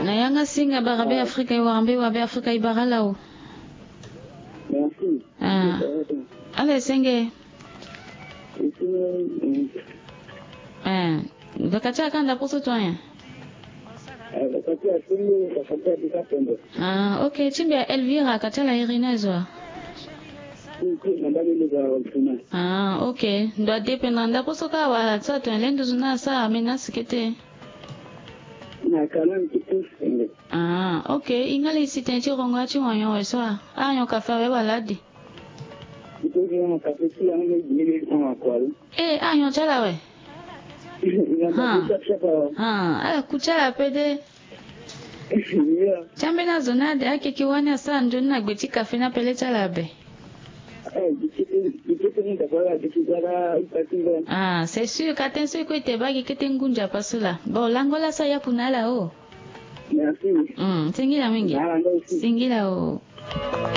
Na yanga singa barabe Afrika iwarambe wabe Afrika ibaralao. Merci. Allez, senge. Bakacha kanda kuso twanya. Ok, chimbia Elvira katala Irinezwa. Ok, ndo dependa nda kuso kawa tsato lendo zuna sa amena sikete. Ok, ingali sitenchi rongo achi wanyo weswa. Anyo kafa we waladi. Anyo chala we. Kuchala pede. Chambe na zonade ake kiwanya saa njo na gbeti kafe na pele chala be. C'est sûr katen so ko te bagi kete ngunja pasula. Bo langola sa ya punala o. Merci. Singila mingi. Singila o.